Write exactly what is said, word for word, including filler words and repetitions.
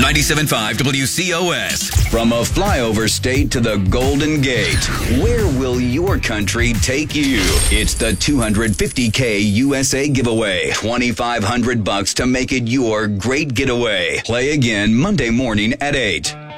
ninety-seven point five W C O S. From a flyover state to the Golden Gate, where will your country take you? It's the two hundred fifty K U S A giveaway. twenty-five hundred bucks to make it your great getaway. Play again Monday morning at eight.